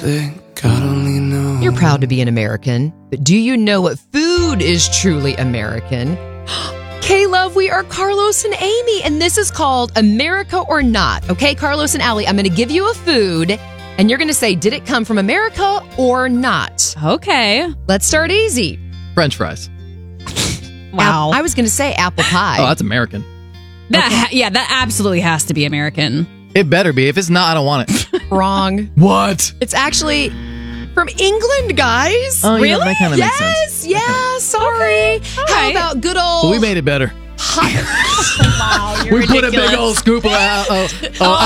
God only knows. You're proud to be an American, but do you know what food is truly American? K-Love, we are Carlos and Amy, and this is called America or Not. Okay, Carlos and Allie, I'm going to give you a food, and you're going to say, did it come from America or not? Okay. Let's start easy. French fries. Wow. I was going to say apple pie. Oh, that's American. That absolutely has to be American. It better be. If it's not, I don't want it. Wrong. What? It's actually from England, guys. Oh, Really? Yeah, that kind of makes sense. Yes, sorry. How right. about good old... Well, we made it better. Wow, you're We put a big ridiculous. old scoop of